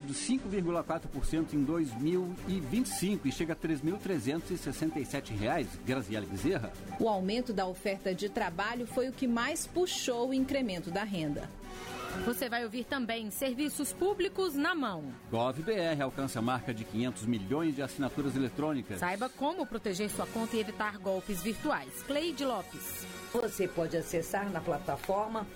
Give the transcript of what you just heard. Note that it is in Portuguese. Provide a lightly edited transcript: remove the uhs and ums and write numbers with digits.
de 5,4% em 2025 e chega a R$ 3.367, Graziele Bezerra. O aumento da oferta de trabalho foi o que mais puxou o incremento da renda. Você vai ouvir também serviços públicos na mão. GovBR alcança a marca de 500 milhões de assinaturas eletrônicas. Saiba como proteger sua conta e evitar golpes virtuais. Cleide Lopes. Você pode acessar na plataforma